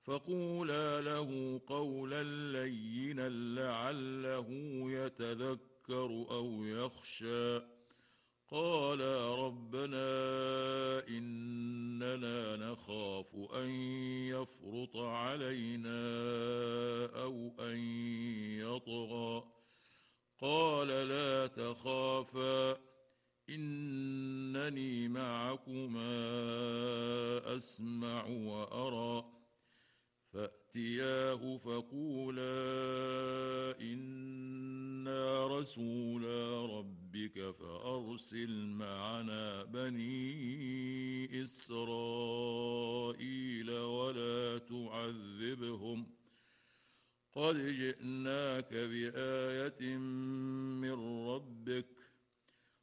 فقولا له قولا لينا لعله يتذكر أو يخشى. قالا ربنا إننا نخاف أن يفرط علينا أو أن يطغى. قال لا تخافا إنني معكما أسمع وأرى. فأتياه فقولا إنا رسولا ربك فأرسل معنا بني إسرائيل ولا تعذبهم قد جئناك بآية من ربك